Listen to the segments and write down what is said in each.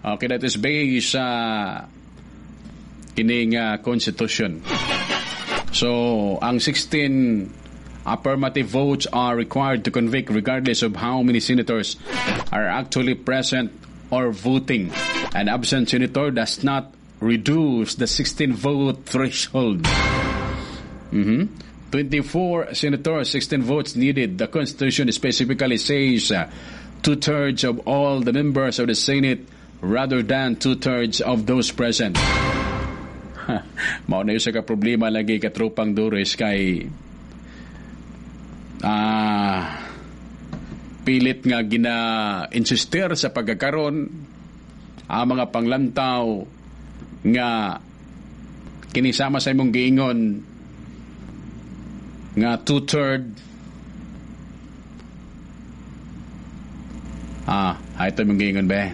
Okay, that is based sa kining constitution. So, ang 16 affirmative votes are required to convict regardless of how many senators are actually present or voting. An absent senator does not reduce the 16 vote threshold. 24 senators, 16 votes needed. The Constitution specifically says 2/3 of all the members of the Senate rather than 2/3 of those present. Mao na yun sa ka-problema lagi katropang Dores kay pilit nga gina-insister sa pagkakaroon ang mga panglantaw nga kinisama sa imong giingon nga 2/3 ito mong giingon ba?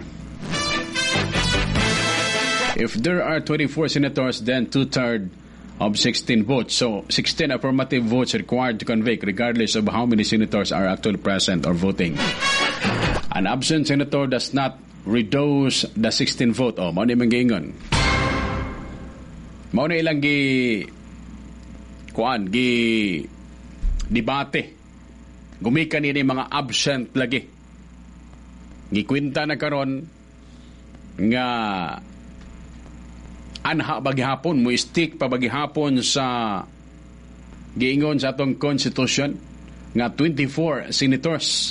If there are 24 senators, then 2/3 of 16 votes. So 16 affirmative votes required to convict regardless of how many senators are actually present or voting. An absent senator does not reduce the 16 vote. Mao ni mong giingon. Mao na ilang debate. Gumikan ni mga absent lagi. Gikwinta na karon nga anha bagihapon mo stick pa bagihapon sa giingon sa atong constitution nga 24 senators.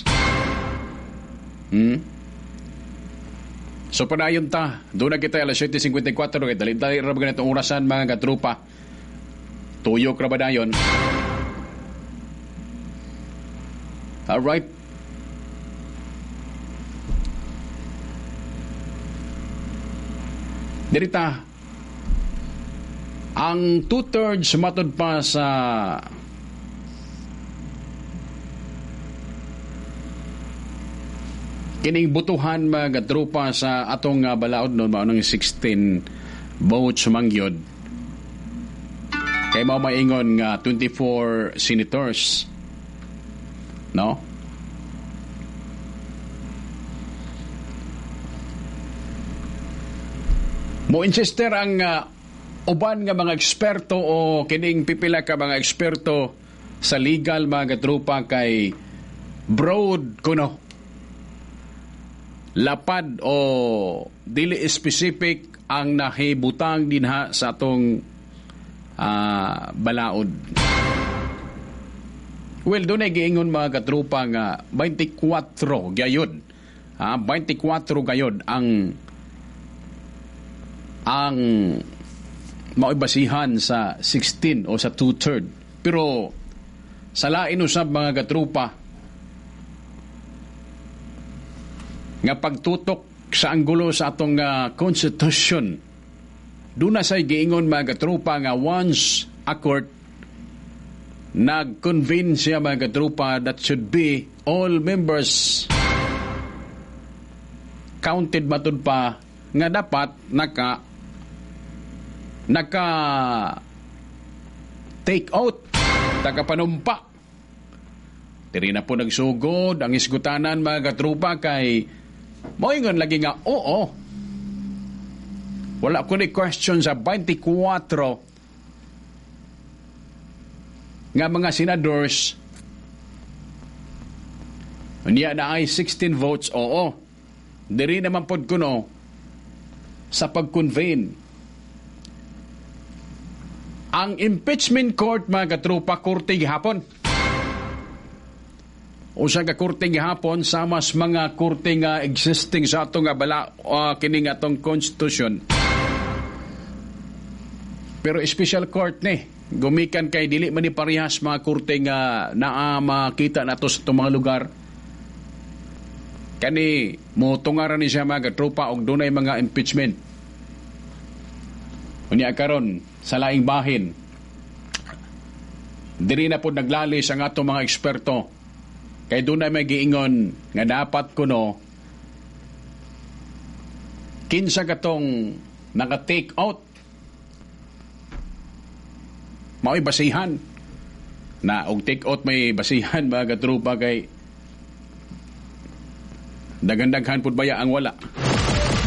So padayon ta, doon na kita alas 7:54 kay dali-dali ra ganitong orasan mga katrupa. Tuyok ra ba dayon? Alright. Dirita, ang 2/3 matod pa sa kining butuhan mga katrupa sa atong balaod noon mao nang 16 votes mangyod. Kay mao maingon nga 24 senators. No? Mo insister ang uban nga mga eksperto o kining pipila ka mga eksperto sa legal mga katrupa kay broad kuno lapad o dili specific ang nahibutang dinha sa atong balaod. Well, doon ay giingon mga katrupa nga 24 gayod. 24 gayod ang maibasihan sa 16 o sa 2/3. Pero sa lain usab mga katrupa nga pagtutok sa anggulo sa atong constitution, doon na say giingon mga katrupa nga once a court nag-convene siya mga katrupa that should be all members counted matud pa nga dapat naka take out tagapanumpa. Diri na po nagsugod ang isgutanan mga katrupa kay moingon lagi nga oo. Wala ko ni question sa 24 nga mga senadors. Niya na ay 16 votes, oo. Diri naman pod kuno sa pag-convene. Ang impeachment court mga katrupa korte gihapon. Usa ka korte gihapon sa mas mga korte nga existing sa atong bala kining atong constitution. Pero special court ni gumikan kay dili man ni parehas mga korte nga naa makita nato sa itong mga lugar. Kani mo tungaran ni siya mga tropa og dunay mga impeachment. Unya karon sa laing bahin diri na pod naglalis ang atong mga eksperto kay dunay may giingon nga dapat kuno kinsa katong naka-take out mao'y basihan na og take out may basihan mga katrupa kay dagandaghan pud baya ang wala.